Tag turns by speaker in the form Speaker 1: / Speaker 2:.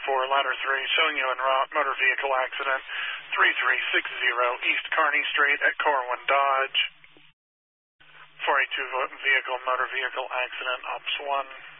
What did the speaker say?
Speaker 1: ladder 3, showing you en route, motor vehicle accident, 3360 East Kearney Street at Corwin Dodge. 482 vehicle, motor vehicle accident, Ops 1.